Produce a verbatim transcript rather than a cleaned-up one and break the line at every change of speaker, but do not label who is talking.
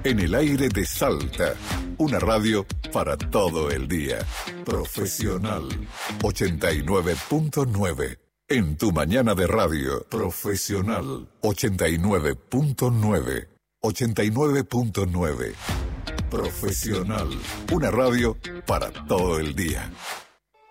En el aire de Salta, una radio para todo el día. Profesional ochenta y nueve punto nueve. En tu mañana de radio. Profesional ochenta y nueve punto nueve. ochenta y nueve punto nueve. Profesional, una radio para todo el día.